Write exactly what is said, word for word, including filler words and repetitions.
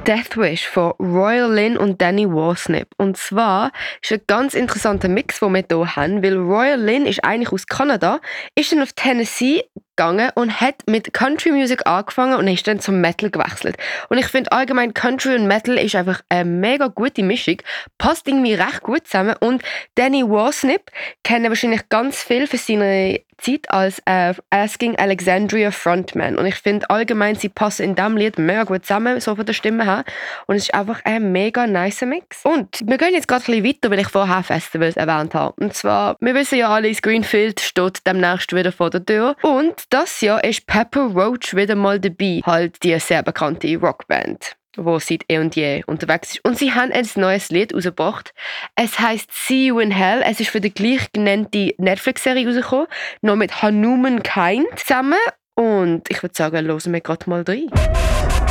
Death Wish von Royal Lynn und Danny Warsnip. Und zwar ist ein ganz interessanter Mix, den wir hier haben, weil Royal Lynn ist eigentlich aus Kanada, ist dann auf Tennessee gegangen und hat mit Country Music angefangen und ist dann zum Metal gewechselt. Und ich finde allgemein Country und Metal ist einfach eine mega gute Mischung, passt irgendwie recht gut zusammen und Danny Warsnip kennen wahrscheinlich ganz viel für seine Zeit als äh, Asking Alexandria Frontman und ich finde allgemein, sie passen in diesem Lied mega gut zusammen, so von der Stimme her und es ist einfach ein mega nice Mix. Und wir gehen jetzt gerade ein bisschen weiter, weil ich vorher Festivals erwähnt habe. Und zwar, wir wissen ja alle, das Greenfield steht demnächst wieder vor der Tür und das Jahr ist Pepper Roach wieder mal dabei, halt die sehr bekannte Rockband, wo seit eh und je unterwegs ist. Und sie haben ein neues Lied rausgebracht. Es heisst See You in Hell. Es ist für die gleich genannte Netflix-Serie rausgekommen, noch mit Hanuman Kind zusammen. Und ich würde sagen, hören wir gerade mal rein.